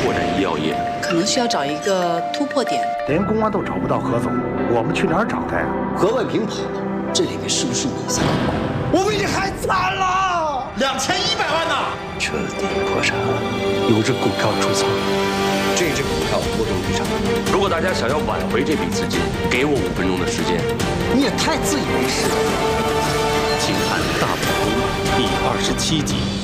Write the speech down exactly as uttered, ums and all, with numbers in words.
拓展医药业， 可能需要找一个突破点。 连公安都找不到何总，我们去哪儿找他呀？ 何卫平跑了，这里面是不是你在？ 我比你还惨了，两千一百万呢！ 彻底破产，有只股票出仓， 这只股票波动异常。 如果大家想要挽回这笔资金，给我五分钟的时间。 你也太自以为是了。 请看《大本营》第二十七集。